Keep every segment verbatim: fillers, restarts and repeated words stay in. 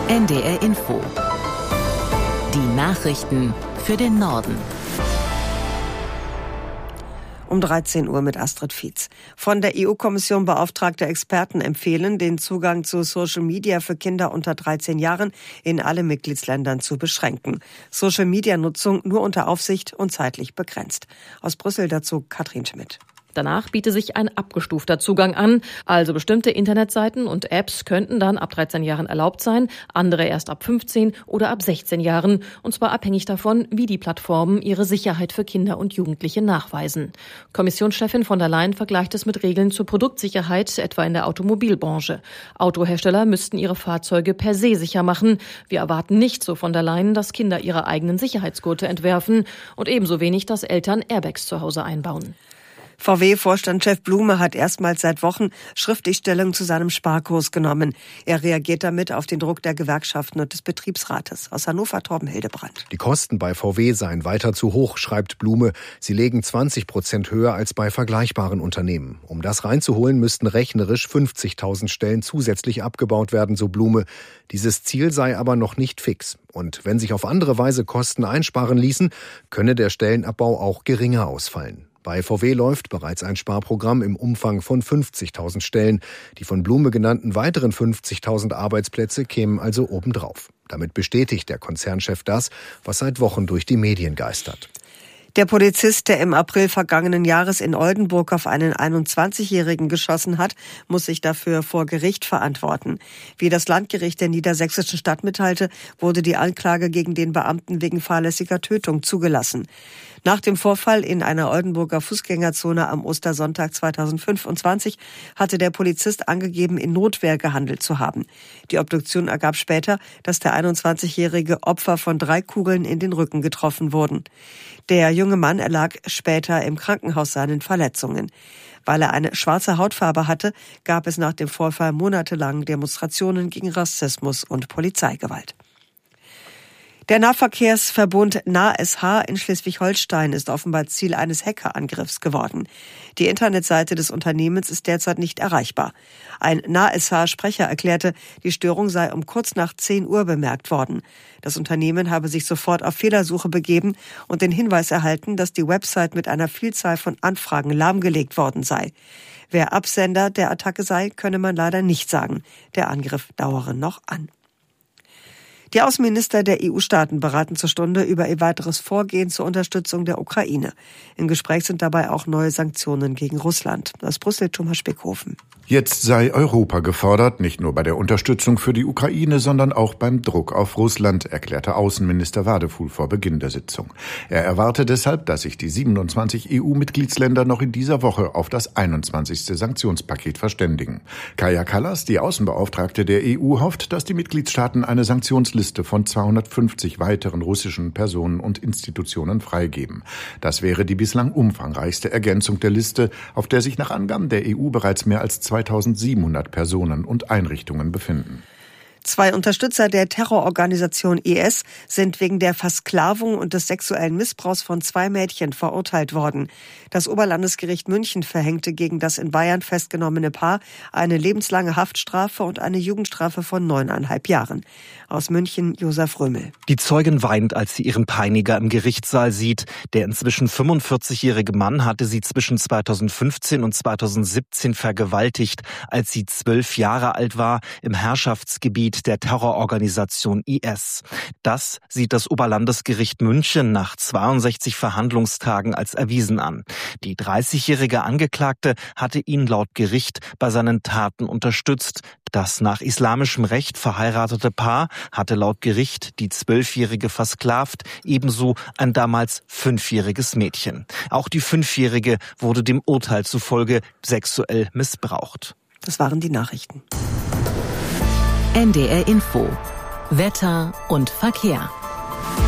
N D R Info. Die Nachrichten für den Norden. Um dreizehn Uhr mit Astrid Fietz. Von der E U-Kommission beauftragte Experten empfehlen, den Zugang zu Social Media für Kinder unter dreizehn Jahren in alle Mitgliedsländern zu beschränken. Social-Media-Nutzung nur unter Aufsicht und zeitlich begrenzt. Aus Brüssel dazu Katrin Schmidt. Danach biete sich ein abgestufter Zugang an. Also bestimmte Internetseiten und Apps könnten dann ab dreizehn Jahren erlaubt sein, andere erst ab fünfzehn oder ab sechzehn Jahren. Und zwar abhängig davon, wie die Plattformen ihre Sicherheit für Kinder und Jugendliche nachweisen. Kommissionschefin von der Leyen vergleicht es mit Regeln zur Produktsicherheit, etwa in der Automobilbranche. Autohersteller müssten ihre Fahrzeuge per se sicher machen. Wir erwarten nicht, so von der Leyen, dass Kinder ihre eigenen Sicherheitsgurte entwerfen und ebenso wenig, dass Eltern Airbags zu Hause einbauen. V W-Vorstandschef Blume hat erstmals seit Wochen schriftlich Stellung zu seinem Sparkurs genommen. Er reagiert damit auf den Druck der Gewerkschaften und des Betriebsrates. Aus Hannover Torben Hildebrand. Die Kosten bei V W seien weiter zu hoch, schreibt Blume. Sie legen zwanzig Prozent höher als bei vergleichbaren Unternehmen. Um das reinzuholen, müssten rechnerisch fünfzigtausend Stellen zusätzlich abgebaut werden, so Blume. Dieses Ziel sei aber noch nicht fix. Und wenn sich auf andere Weise Kosten einsparen ließen, könne der Stellenabbau auch geringer ausfallen. Bei V W läuft bereits ein Sparprogramm im Umfang von fünfzigtausend Stellen. Die von Blume genannten weiteren fünfzigtausend Arbeitsplätze kämen also obendrauf. Damit bestätigt der Konzernchef das, was seit Wochen durch die Medien geistert. Der Polizist, der im April vergangenen Jahres in Oldenburg auf einen einundzwanzigjährigen geschossen hat, muss sich dafür vor Gericht verantworten. Wie das Landgericht der niedersächsischen Stadt mitteilte, wurde die Anklage gegen den Beamten wegen fahrlässiger Tötung zugelassen. Nach dem Vorfall in einer Oldenburger Fußgängerzone am Ostersonntag zweitausendfünfundzwanzig hatte der Polizist angegeben, in Notwehr gehandelt zu haben. Die Obduktion ergab später, dass der einundzwanzigjährige Opfer von drei Kugeln in den Rücken getroffen wurden. Der junge Mann erlag später im Krankenhaus seinen Verletzungen. Weil er eine schwarze Hautfarbe hatte, gab es nach dem Vorfall monatelang Demonstrationen gegen Rassismus und Polizeigewalt. Der Nahverkehrsverbund NahSH in Schleswig-Holstein ist offenbar Ziel eines Hackerangriffs geworden. Die Internetseite des Unternehmens ist derzeit nicht erreichbar. Ein NahSH-Sprecher erklärte, die Störung sei um kurz nach zehn Uhr bemerkt worden. Das Unternehmen habe sich sofort auf Fehlersuche begeben und den Hinweis erhalten, dass die Website mit einer Vielzahl von Anfragen lahmgelegt worden sei. Wer Absender der Attacke sei, könne man leider nicht sagen. Der Angriff dauere noch an. Die Außenminister der E U-Staaten beraten zur Stunde über ihr weiteres Vorgehen zur Unterstützung der Ukraine. Im Gespräch sind dabei auch neue Sanktionen gegen Russland. Aus Brüssel Thomas Spickhofen. Jetzt sei Europa gefordert, nicht nur bei der Unterstützung für die Ukraine, sondern auch beim Druck auf Russland, erklärte Außenminister Wadefuhl vor Beginn der Sitzung. Er erwarte deshalb, dass sich die siebenundzwanzig E U-Mitgliedsländer noch in dieser Woche auf das einundzwanzigste Sanktionspaket verständigen. Kaja Kallas, die Außenbeauftragte der E U, hofft, dass die Mitgliedstaaten eine Sanktionsliste von zweihundertfünfzig weiteren russischen Personen und Institutionen freigeben. Das wäre die bislang umfangreichste Ergänzung der Liste, auf der sich nach Angaben der E U bereits mehr als zweitausendsiebenhundert Personen und Einrichtungen befinden. Zwei Unterstützer der Terrororganisation I S sind wegen der Versklavung und des sexuellen Missbrauchs von zwei Mädchen verurteilt worden. Das Oberlandesgericht München verhängte gegen das in Bayern festgenommene Paar eine lebenslange Haftstrafe und eine Jugendstrafe von neuneinhalb Jahren. Aus München Josef Römel. Die Zeugin weint, als sie ihren Peiniger im Gerichtssaal sieht. Der inzwischen fünfundvierzigjährige Mann hatte sie zwischen zweitausendfünfzehn und zweitausendsiebzehn vergewaltigt, als sie zwölf Jahre alt war, im Herrschaftsgebiet der Terrororganisation I S. Das sieht das Oberlandesgericht München nach zweiundsechzig Verhandlungstagen als erwiesen an. Die dreißigjährige Angeklagte hatte ihn laut Gericht bei seinen Taten unterstützt. Das nach islamischem Recht verheiratete Paar hatte laut Gericht die Zwölfjährige versklavt, ebenso ein damals fünfjähriges Mädchen. Auch die Fünfjährige wurde dem Urteil zufolge sexuell missbraucht. Das waren die Nachrichten. N D R Info. Wetter und Verkehr.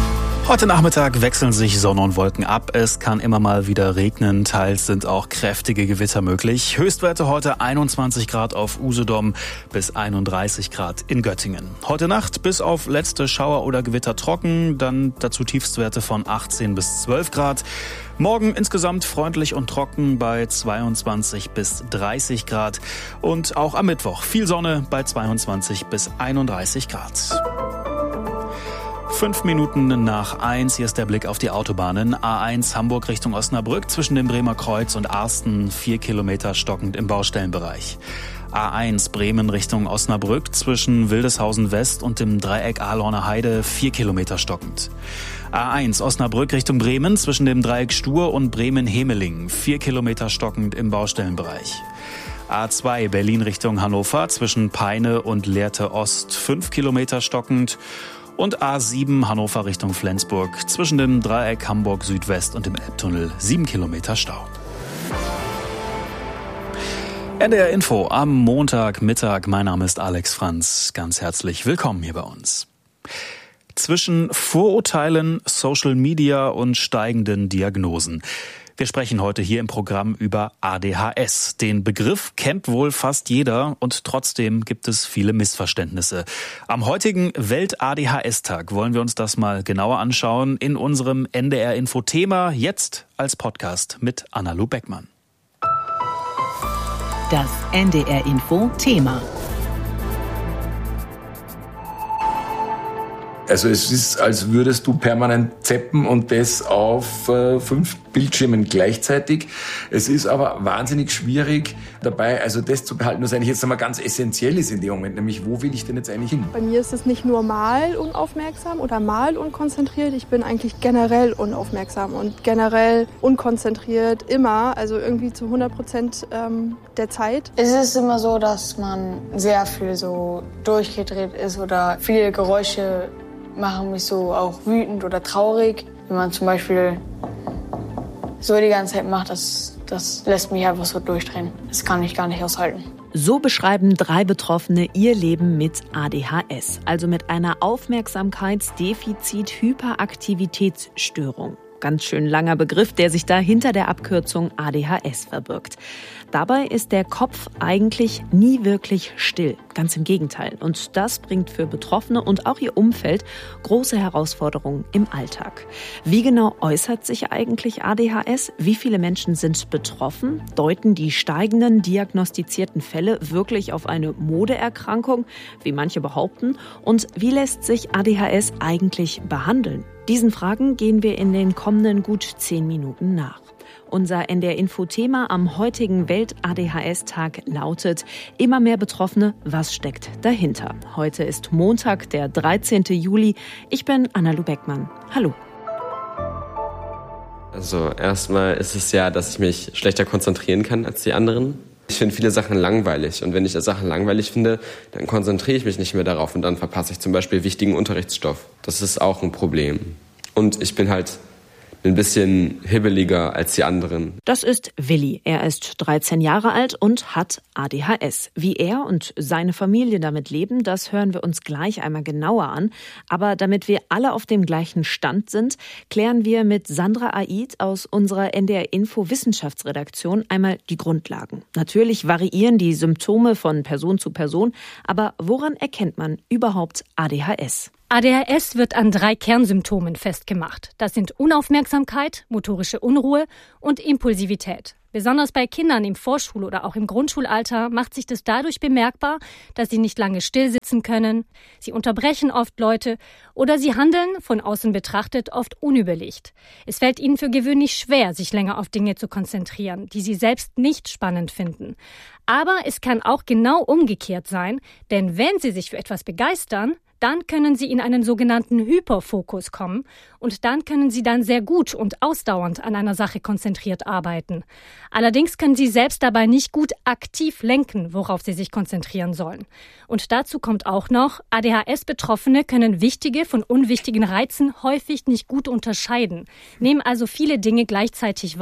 Heute Nachmittag wechseln sich Sonne und Wolken ab. Es kann immer mal wieder regnen. Teils sind auch kräftige Gewitter möglich. Höchstwerte heute einundzwanzig Grad auf Usedom bis einunddreißig Grad in Göttingen. Heute Nacht bis auf letzte Schauer oder Gewitter trocken. Dann dazu Tiefstwerte von achtzehn bis zwölf Grad. Morgen insgesamt freundlich und trocken bei zweiundzwanzig bis dreißig Grad. Und auch am Mittwoch viel Sonne bei zweiundzwanzig bis einunddreißig Grad. Fünf Minuten nach eins, hier ist der Blick auf die Autobahnen. A eins Hamburg Richtung Osnabrück zwischen dem Bremer Kreuz und Arsten, vier Kilometer stockend im Baustellenbereich. A eins Bremen Richtung Osnabrück zwischen Wildeshausen West und dem Dreieck Ahlorner Heide, vier Kilometer stockend. A eins Osnabrück Richtung Bremen zwischen dem Dreieck Stur und Bremen-Hemeling, vier Kilometer stockend im Baustellenbereich. A zwei Berlin Richtung Hannover zwischen Peine und Lehrte Ost, fünf Kilometer stockend. Und A sieben Hannover Richtung Flensburg zwischen dem Dreieck Hamburg Südwest und dem Elbtunnel, sieben Kilometer Stau. N D R Info am Montagmittag. Mein Name ist Alex Franz. Ganz herzlich willkommen hier bei uns. Zwischen Vorurteilen, Social Media und steigenden Diagnosen. Wir sprechen heute hier im Programm über A D H S. Den Begriff kennt wohl fast jeder und trotzdem gibt es viele Missverständnisse. Am heutigen Welt-A D H S-Tag wollen wir uns das mal genauer anschauen in unserem N D R-Info-Thema, jetzt als Podcast mit Anna-Lu Beckmann. Das N D R-Info-Thema. Also es ist, als würdest du permanent zappen und das auf äh, fünf Bildschirmen gleichzeitig. Es ist aber wahnsinnig schwierig dabei, also das zu behalten, was eigentlich jetzt einmal ganz essentiell ist in dem Moment, nämlich wo will ich denn jetzt eigentlich hin? Bei mir ist es nicht nur mal unaufmerksam oder mal unkonzentriert, ich bin eigentlich generell unaufmerksam und generell unkonzentriert immer, also irgendwie zu hundert Prozent ähm, der Zeit. Es ist immer so, dass man sehr viel so durchgedreht ist oder viele Geräusche machen mich so auch wütend oder traurig. Wenn man zum Beispiel so die ganze Zeit macht, das, das lässt mich einfach so durchdrehen. Das kann ich gar nicht aushalten. So beschreiben drei Betroffene ihr Leben mit A D H S, also mit einer Aufmerksamkeitsdefizit-Hyperaktivitätsstörung. Ganz schön langer Begriff, der sich da hinter der Abkürzung A D H S verbirgt. Dabei ist der Kopf eigentlich nie wirklich still. Ganz im Gegenteil. Und das bringt für Betroffene und auch ihr Umfeld große Herausforderungen im Alltag. Wie genau äußert sich eigentlich A D H S? Wie viele Menschen sind betroffen? Deuten die steigenden diagnostizierten Fälle wirklich auf eine Modeerkrankung, wie manche behaupten? Und wie lässt sich A D H S eigentlich behandeln? Diesen Fragen gehen wir in den kommenden gut zehn Minuten nach. Unser N D R-Info-Thema am heutigen Welt-A D H S-Tag lautet: Immer mehr Betroffene, was steckt dahinter? Heute ist Montag, der dreizehnten Juli. Ich bin Anna-Lu Beckmann. Hallo. Also erstmal ist es ja, dass ich mich schlechter konzentrieren kann als die anderen. Ich finde viele Sachen langweilig und wenn ich Sachen langweilig finde, dann konzentriere ich mich nicht mehr darauf und dann verpasse ich zum Beispiel wichtigen Unterrichtsstoff. Das ist auch ein Problem. Und ich bin halt ein bisschen hibbeliger als die anderen. Das ist Willi. Er ist dreizehn Jahre alt und hat A D H S. Wie er und seine Familie damit leben, das hören wir uns gleich einmal genauer an. Aber damit wir alle auf dem gleichen Stand sind, klären wir mit Sandra Aid aus unserer N D R-Info-Wissenschaftsredaktion einmal die Grundlagen. Natürlich variieren die Symptome von Person zu Person, aber woran erkennt man überhaupt A D H S? A D H S wird an drei Kernsymptomen festgemacht. Das sind Unaufmerksamkeit, motorische Unruhe und Impulsivität. Besonders bei Kindern im Vorschul- oder auch im Grundschulalter macht sich das dadurch bemerkbar, dass sie nicht lange still sitzen können, sie unterbrechen oft Leute oder sie handeln, von außen betrachtet, oft unüberlegt. Es fällt ihnen für gewöhnlich schwer, sich länger auf Dinge zu konzentrieren, die sie selbst nicht spannend finden. Aber es kann auch genau umgekehrt sein, denn wenn sie sich für etwas begeistern, dann können sie in einen sogenannten Hyperfokus kommen und dann können sie dann sehr gut und ausdauernd an einer Sache konzentriert arbeiten. Allerdings können sie selbst dabei nicht gut aktiv lenken, worauf sie sich konzentrieren sollen. Und dazu kommt auch noch, A D H S-Betroffene können wichtige von unwichtigen Reizen häufig nicht gut unterscheiden, nehmen also viele Dinge gleichzeitig wahr.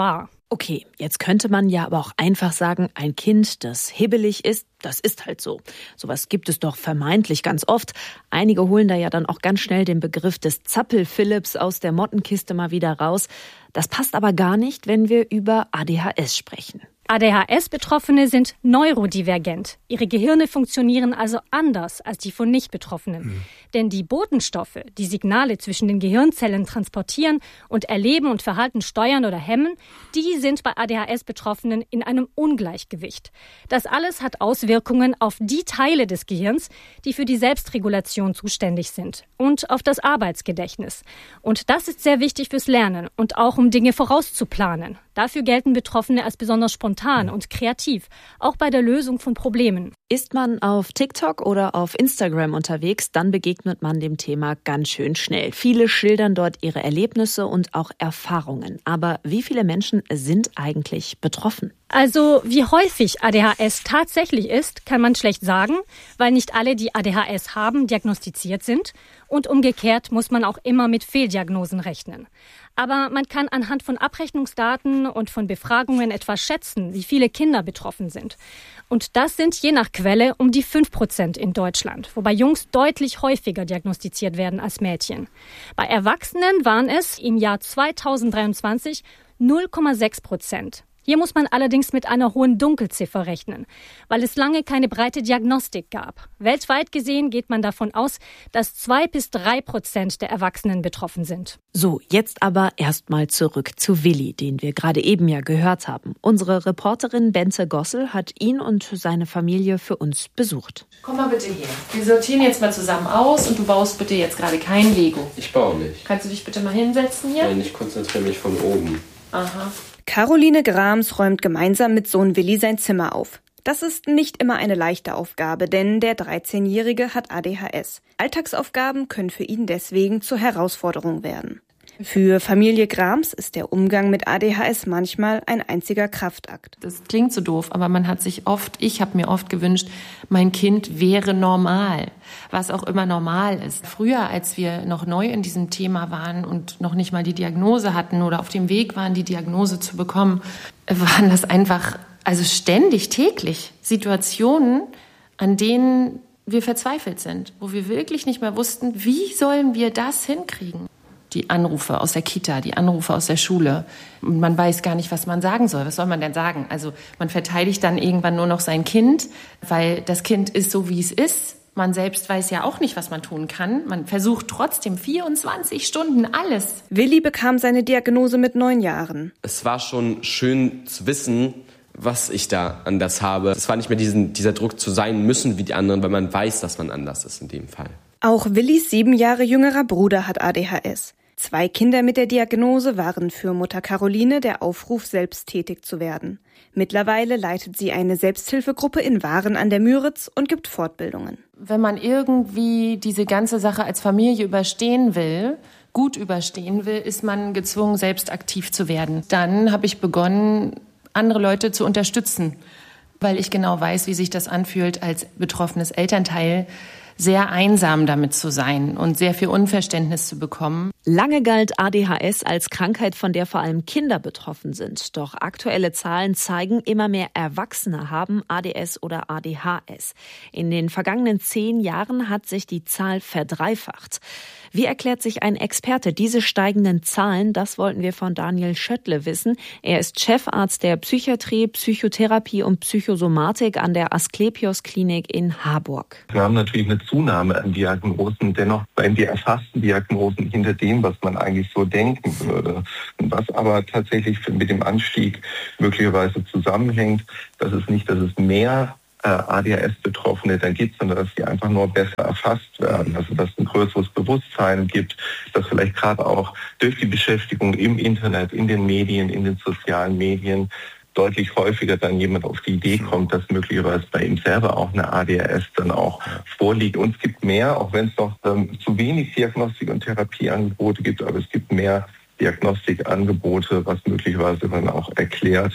Okay, jetzt könnte man ja aber auch einfach sagen, ein Kind, das hibbelig ist, das ist halt so. Sowas gibt es doch vermeintlich ganz oft. Einige holen da ja dann auch ganz schnell den Begriff des Zappel-Philipps aus der Mottenkiste mal wieder raus. Das passt aber gar nicht, wenn wir über A D H S sprechen. A D H S-Betroffene sind neurodivergent. Ihre Gehirne funktionieren also anders als die von Nicht-Betroffenen. Mhm. Denn die Botenstoffe, die Signale zwischen den Gehirnzellen transportieren und Erleben und Verhalten steuern oder hemmen, die sind bei A D H S-Betroffenen in einem Ungleichgewicht. Das alles hat Auswirkungen auf die Teile des Gehirns, die für die Selbstregulation zuständig sind und auf das Arbeitsgedächtnis. Und das ist sehr wichtig fürs Lernen und auch um Dinge vorauszuplanen. Dafür gelten Betroffene als besonders spontan und kreativ, auch bei der Lösung von Problemen. Ist man auf TikTok oder auf Instagram unterwegs, dann begegnet man dem Thema ganz schön schnell. Viele schildern dort ihre Erlebnisse und auch Erfahrungen. Aber wie viele Menschen sind eigentlich betroffen? Also wie häufig A D H S tatsächlich ist, kann man schlecht sagen, weil nicht alle, die A D H S haben, diagnostiziert sind. Und umgekehrt muss man auch immer mit Fehldiagnosen rechnen. Aber man kann anhand von Abrechnungsdaten und von Befragungen etwa schätzen, wie viele Kinder betroffen sind. Und das sind je nach Quelle um die fünf Prozent in Deutschland, wobei Jungs deutlich häufiger diagnostiziert werden als Mädchen. Bei Erwachsenen waren es im Jahr zweitausenddreiundzwanzig null Komma sechs Prozent. Hier muss man allerdings mit einer hohen Dunkelziffer rechnen, weil es lange keine breite Diagnostik gab. Weltweit gesehen geht man davon aus, dass zwei bis drei Prozent der Erwachsenen betroffen sind. So, jetzt aber erstmal zurück zu Willi, den wir gerade eben ja gehört haben. Unsere Reporterin Bente Gossel hat ihn und seine Familie für uns besucht. Komm mal bitte her. Wir sortieren jetzt mal zusammen aus und du baust bitte jetzt gerade kein Lego. Ich baue nicht. Kannst du dich bitte mal hinsetzen hier? Nein, ich konzentriere mich von oben. Aha. Caroline Grams räumt gemeinsam mit Sohn Willi sein Zimmer auf. Das ist nicht immer eine leichte Aufgabe, denn der dreizehnjährige hat A D H S. Alltagsaufgaben können für ihn deswegen zur Herausforderung werden. Für Familie Grams ist der Umgang mit A D H S manchmal ein einziger Kraftakt. Das klingt so doof, aber man hat sich oft, ich habe mir oft gewünscht, mein Kind wäre normal, was auch immer normal ist. Früher, als wir noch neu in diesem Thema waren und noch nicht mal die Diagnose hatten oder auf dem Weg waren, die Diagnose zu bekommen, waren das einfach, also ständig, täglich Situationen, an denen wir verzweifelt sind, wo wir wirklich nicht mehr wussten, wie sollen wir das hinkriegen. Die Anrufe aus der Kita, die Anrufe aus der Schule. Und man weiß gar nicht, was man sagen soll. Was soll man denn sagen? Also man verteidigt dann irgendwann nur noch sein Kind, weil das Kind ist so, wie es ist. Man selbst weiß ja auch nicht, was man tun kann. Man versucht trotzdem vierundzwanzig Stunden alles. Willi bekam seine Diagnose mit neun Jahren. Es war schon schön zu wissen, was ich da anders habe. Es war nicht mehr diesen, dieser Druck zu sein müssen wie die anderen, weil man weiß, dass man anders ist in dem Fall. Auch Willis sieben Jahre jüngerer Bruder hat A D H S. Zwei Kinder mit der Diagnose waren für Mutter Caroline der Aufruf, selbst tätig zu werden. Mittlerweile leitet sie eine Selbsthilfegruppe in Waren an der Müritz und gibt Fortbildungen. Wenn man irgendwie diese ganze Sache als Familie überstehen will, gut überstehen will, ist man gezwungen, selbst aktiv zu werden. Dann habe ich begonnen, andere Leute zu unterstützen, weil ich genau weiß, wie sich das anfühlt, als betroffenes Elternteil sehr einsam damit zu sein und sehr viel Unverständnis zu bekommen. Lange galt A D H S als Krankheit, von der vor allem Kinder betroffen sind. Doch aktuelle Zahlen zeigen, immer mehr Erwachsene haben A D S oder A D H S. In den vergangenen zehn Jahren hat sich die Zahl verdreifacht. Wie erklärt sich ein Experte diese steigenden Zahlen? Das wollten wir von Daniel Schöttle wissen. Er ist Chefarzt der Psychiatrie, Psychotherapie und Psychosomatik an der Asklepios-Klinik in Harburg. Wir haben natürlich eine Zunahme an Diagnosen. Dennoch seien die erfassten Diagnosen hinter dem, was man eigentlich so denken würde. Und was aber tatsächlich mit dem Anstieg möglicherweise zusammenhängt, dass es nicht, dass es mehr A D H S-Betroffene dann gibt, sondern dass sie einfach nur besser erfasst werden. Also dass es ein größeres Bewusstsein gibt, dass vielleicht gerade auch durch die Beschäftigung im Internet, in den Medien, in den sozialen Medien deutlich häufiger dann jemand auf die Idee kommt, dass möglicherweise bei ihm selber auch eine A D H S dann auch vorliegt. Und es gibt mehr, auch wenn es noch ähm, zu wenig Diagnostik- und Therapieangebote gibt, aber es gibt mehr Diagnostikangebote, was möglicherweise dann auch erklärt,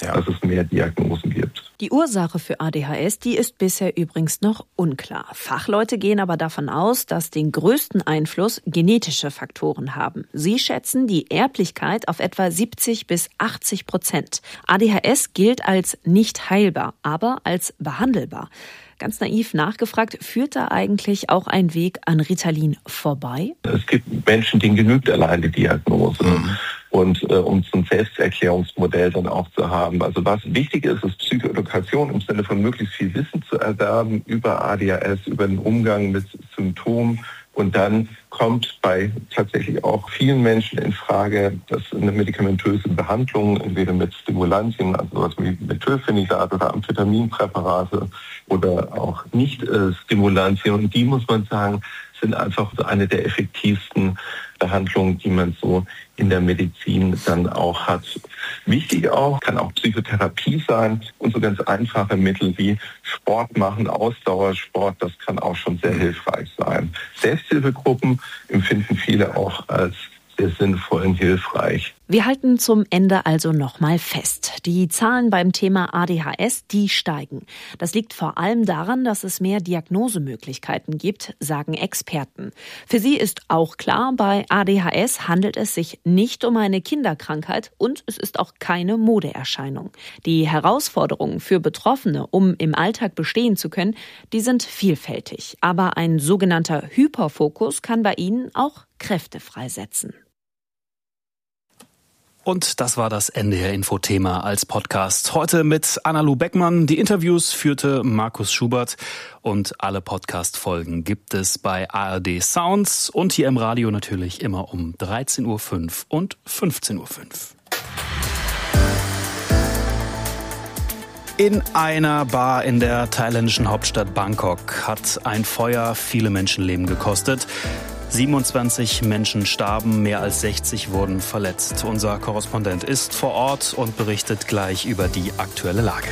ja. dass es mehr Diagnosen gibt. Die Ursache für A D H S, die ist bisher übrigens noch unklar. Fachleute gehen aber davon aus, dass den größten Einfluss genetische Faktoren haben. Sie schätzen die Erblichkeit auf etwa siebzig bis achtzig Prozent. A D H S gilt als nicht heilbar, aber als behandelbar. Ganz naiv nachgefragt, führt da eigentlich auch ein Weg an Ritalin vorbei? Es gibt Menschen, denen genügt allein die Diagnose. Mhm. Und äh, um so ein Selbsterklärungsmodell dann auch zu haben. Also was wichtig ist, ist Psychoedukation im Sinne von möglichst viel Wissen zu erwerben über A D H S, über den Umgang mit Symptomen. Und dann kommt bei tatsächlich auch vielen Menschen in Frage, dass eine medikamentöse Behandlung, entweder mit Stimulantien, also sowas wie Methylphenidat oder Amphetaminpräparate oder auch nicht äh, Stimulantien. Und die, muss man sagen, sind einfach so eine der effektivsten Behandlungen, die man so in der Medizin dann auch hat. Wichtig auch, kann auch Psychotherapie sein und so ganz einfache Mittel wie Sport machen, Ausdauersport, das kann auch schon sehr hilfreich sein. Selbsthilfegruppen empfinden viele auch als sehr sinnvoll und hilfreich. Wir halten zum Ende also nochmal fest. Die Zahlen beim Thema A D H S, die steigen. Das liegt vor allem daran, dass es mehr Diagnosemöglichkeiten gibt, sagen Experten. Für sie ist auch klar, bei A D H S handelt es sich nicht um eine Kinderkrankheit und es ist auch keine Modeerscheinung. Die Herausforderungen für Betroffene, um im Alltag bestehen zu können, die sind vielfältig. Aber ein sogenannter Hyperfokus kann bei ihnen auch Kräfte freisetzen. Und das war das N D R-Info-Thema als Podcast. Heute mit Anna-Lu Beckmann. Die Interviews führte Markus Schubert. Und alle Podcast-Folgen gibt es bei A R D Sounds und hier im Radio natürlich immer um dreizehn Uhr fünf und fünfzehn Uhr fünf. In einer Bar in der thailändischen Hauptstadt Bangkok hat ein Feuer viele Menschenleben gekostet. siebenundzwanzig Menschen starben, mehr als sechzig wurden verletzt. Unser Korrespondent ist vor Ort und berichtet gleich über die aktuelle Lage.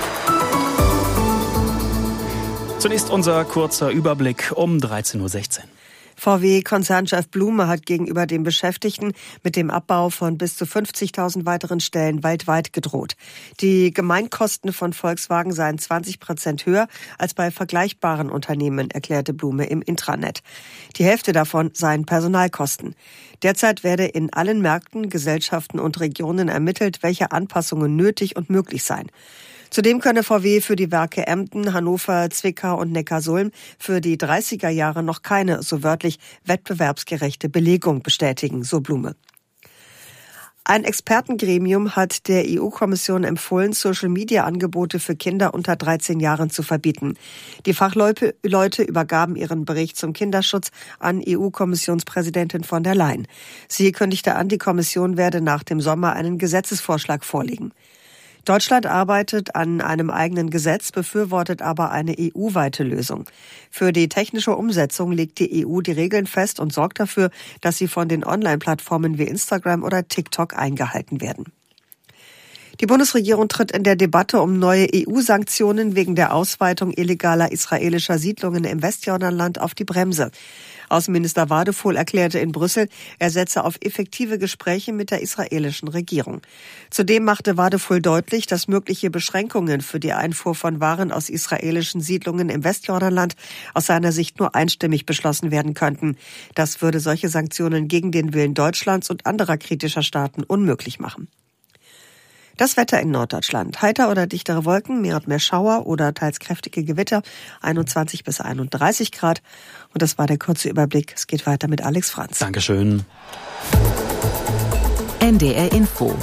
Zunächst unser kurzer Überblick um dreizehn Uhr sechzehn. V W-Konzernchef Blume hat gegenüber den Beschäftigten mit dem Abbau von bis zu fünfzigtausend weiteren Stellen weltweit gedroht. Die Gemeinkosten von Volkswagen seien zwanzig Prozent höher als bei vergleichbaren Unternehmen, erklärte Blume im Intranet. Die Hälfte davon seien Personalkosten. Derzeit werde in allen Märkten, Gesellschaften und Regionen ermittelt, welche Anpassungen nötig und möglich seien. Zudem könne V W für die Werke Emden, Hannover, Zwickau und Neckarsulm für die dreißiger Jahre noch keine, so wörtlich, wettbewerbsgerechte Belegung bestätigen, so Blume. Ein Expertengremium hat der E U-Kommission empfohlen, Social-Media-Angebote für Kinder unter dreizehn Jahren zu verbieten. Die Fachleute übergaben ihren Bericht zum Kinderschutz an E U-Kommissionspräsidentin von der Leyen. Sie kündigte an, die Kommission werde nach dem Sommer einen Gesetzesvorschlag vorlegen. Deutschland arbeitet an einem eigenen Gesetz, befürwortet aber eine E U-weite Lösung. Für die technische Umsetzung legt die E U die Regeln fest und sorgt dafür, dass sie von den Online-Plattformen wie Instagram oder TikTok eingehalten werden. Die Bundesregierung tritt in der Debatte um neue E U-Sanktionen wegen der Ausweitung illegaler israelischer Siedlungen im Westjordanland auf die Bremse. Außenminister Wadefuhl erklärte in Brüssel, er setze auf effektive Gespräche mit der israelischen Regierung. Zudem machte Wadefuhl deutlich, dass mögliche Beschränkungen für die Einfuhr von Waren aus israelischen Siedlungen im Westjordanland aus seiner Sicht nur einstimmig beschlossen werden könnten. Das würde solche Sanktionen gegen den Willen Deutschlands und anderer kritischer Staaten unmöglich machen. Das Wetter in Norddeutschland. Heiter oder dichtere Wolken, mehr und mehr Schauer oder teils kräftige Gewitter, einundzwanzig bis einunddreißig Grad. Und das war der kurze Überblick. Es geht weiter mit Alex Franz. Dankeschön. N D R Info.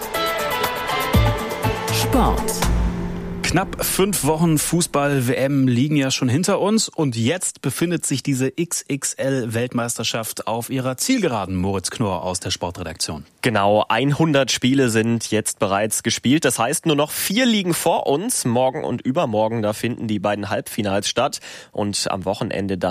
Sport. Knapp fünf Wochen Fußball-W M liegen ja schon hinter uns und jetzt befindet sich diese X X L-Weltmeisterschaft auf ihrer Zielgeraden. Moritz Knorr aus der Sportredaktion. Genau, hundert Spiele sind jetzt bereits gespielt. Das heißt, nur noch vier liegen vor uns. Morgen und übermorgen, da finden die beiden Halbfinals statt und am Wochenende dann